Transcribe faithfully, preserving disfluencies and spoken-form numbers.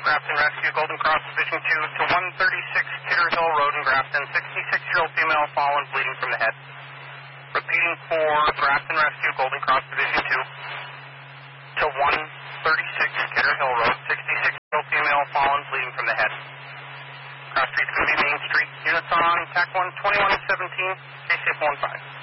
Grafton Rescue, Golden Cross Division two to one thirty-six Kidder Hill Road in Grafton, sixty-six-year-old female fallen, bleeding from the head. Repeating for Grafton Rescue, Golden Cross Division two to one thirty-six Kidder Hill Road, sixty-six-year-old female fallen, bleeding from the head. Cross street's going to be Main Street. Units on T A C one twenty-one seventeen, K C F one five.